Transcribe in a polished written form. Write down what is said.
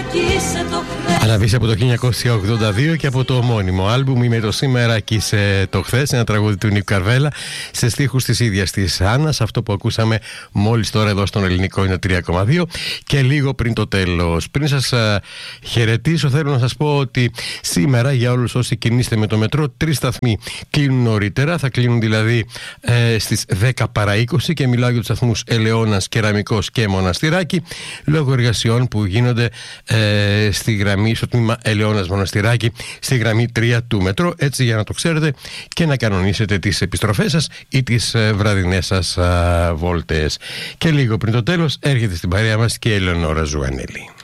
Αναβήσει από το 1982 και από το ομώνυμο άλμπουμ «Είμαι το σήμερα και είσαι το χθες», ένα τραγούδι του Νίκου Καρβέλα σε στίχους της ίδιας της Άννας. Αυτό που ακούσαμε μόλις τώρα εδώ στον ελληνικό είναι 3,2 και λίγο πριν το τέλος. Πριν σας χαιρετήσω, θέλω να σας πω ότι σήμερα για όλους όσοι κινείστε με το μετρό, 3 σταθμοί κλείνουν νωρίτερα. Θα κλείνουν δηλαδή στις 10 παρά 20 και μιλάω για τους σταθμούς Ελαιώνας, Κεραμικός και Μοναστηράκι, λόγω εργασιών που γίνονται στη γραμμή, στο τμήμα Ελαιώνας Μοναστηράκι, στη γραμμή 3 του μετρό. Έτσι, για να το ξέρετε και να κανονίσετε τις επιστροφές σας ή τις βραδινές σας βόλτες. Και λίγο πριν το τέλος έρχεται στην παρέα μας και η Ελεονόρα Ζουγανέλη.